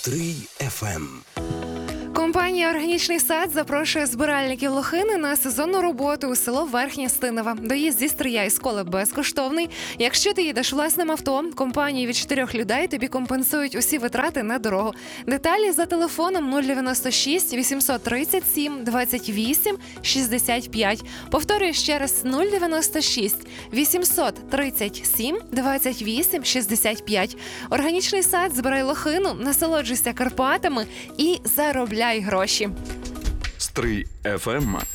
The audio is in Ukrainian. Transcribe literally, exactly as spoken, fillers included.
Стрий еф ем. Компанія «Органічний сад» запрошує збиральників лохини на сезонну роботу у село Верхнє Стиневе. Доїзд зі Стрия і з Кола безкоштовний. Якщо ти їдеш власним авто, компанії від чотирьох людей тобі компенсують усі витрати на дорогу. Деталі за телефоном нуль дев'яносто шість вісімсот тридцять сім двадцять вісім шістдесят п'ять. Повторюю ще раз: нуль дев'яносто шість вісімсот тридцять сім двадцять вісім шістдесят п'ять. «Органічний сад», збирай лохину, насолоджуйся Карпатами і заробляй гроші. Стрий еф ем